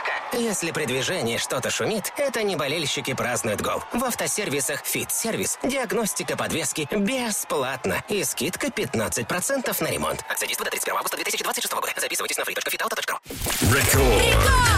Если при движении что-то шумит, это не болельщики празднуют гол. В автосервисах «Фит-сервис» диагностика подвески бесплатно и скидка 15% на ремонт. Акция действует до 31 августа 2026 года. Записывайтесь на free.fitauto.ru. Рекорд.